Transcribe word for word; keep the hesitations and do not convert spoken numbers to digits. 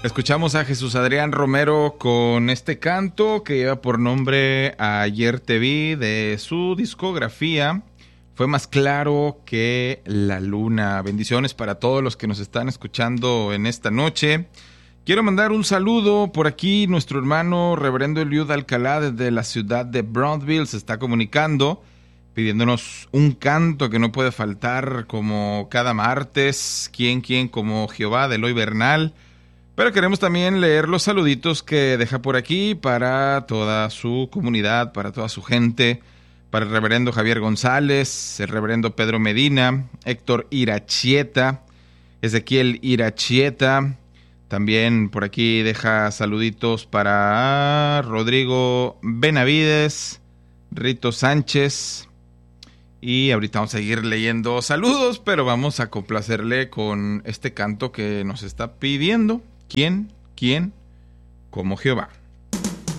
Escuchamos a Jesús Adrián Romero con este canto que lleva por nombre Ayer te vi, de su discografía Fue más claro que la luna. Bendiciones para todos los que nos están escuchando en esta noche. Quiero mandar un saludo por aquí. Nuestro hermano Reverendo Eliud Alcalá desde la ciudad de Brownsville se está comunicando, pidiéndonos un canto que no puede faltar como cada martes. ¿Quién, quién como Jehová, de Eloy Bernal? Pero queremos también leer los saluditos que deja por aquí para toda su comunidad, para toda su gente, para el reverendo Javier González, el reverendo Pedro Medina, Héctor Irachieta, Ezequiel Irachieta. También por aquí deja saluditos para Rodrigo Benavides, Rito Sánchez. Y ahorita vamos a seguir leyendo saludos, pero vamos a complacerle con este canto que nos está pidiendo. ¿Quién? ¿Quién? Como Jehová.